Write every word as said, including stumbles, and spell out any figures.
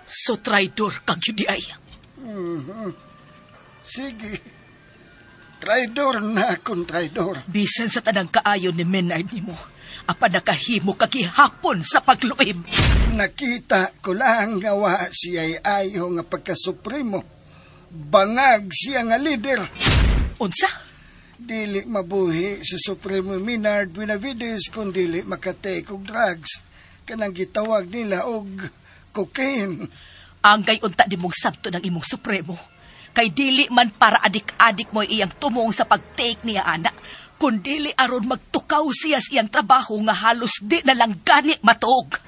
So traidor kag yun di ay. Mm-hmm. Sige. Traidor na akong traidor. Bisan sa tanang kaayon ni Menard nimo, apa nakahimo kagihapon sa pagluib. Nakita ko lang nga wa siya'y ayo nga pagkasupremo. Bangag siya nga leader. Unsa? Dili mabuhi si Supremo Menard Benavides kung dili makatake og drugs. Kanang gitawag nila og cocaine. Anggay unta di mong sabto ng imong Supremo. Kay dili man para adik-adik mo iyang tumong sa pag-take niya, anak. Kung dili aron magtukaw siya sa iyang trabaho nga halos di na lang gani matog.